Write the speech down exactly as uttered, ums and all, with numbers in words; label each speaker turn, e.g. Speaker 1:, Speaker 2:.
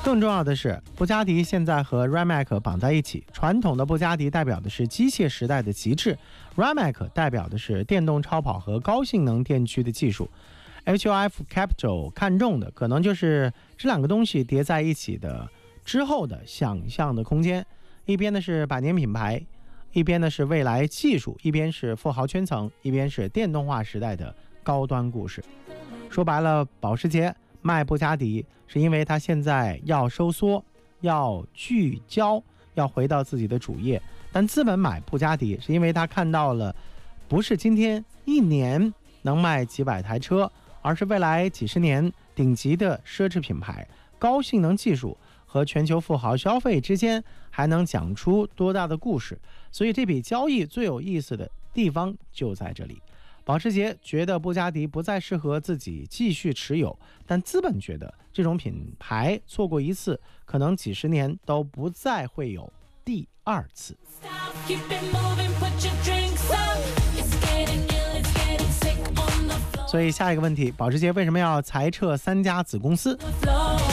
Speaker 1: 更重要的是，布加迪现在和 Rimac 绑在一起，传统的布加迪代表的是机械时代的极致， Rimac 代表的是电动超跑和高性能电驱的技术。 H O F Capital 看中的可能就是这两个东西叠在一起的之后的想象的空间，一边呢是百年品牌，一边呢是未来技术，一边是富豪圈层，一边是电动化时代的高端故事。说白了，保时捷卖布加迪是因为他现在要收缩，要聚焦，要回到自己的主业，但资本买布加迪是因为他看到了不是今天一年能卖几百台车，而是未来几十年顶级的奢侈品牌，高性能技术和全球富豪消费之间还能讲出多大的故事。所以这笔交易最有意思的地方就在这里。保时捷觉得布加迪不再适合自己继续持有，但资本觉得这种品牌错过一次，可能几十年都不再会有第二次。所以下一个问题，保时捷为什么要裁撤三家子公司？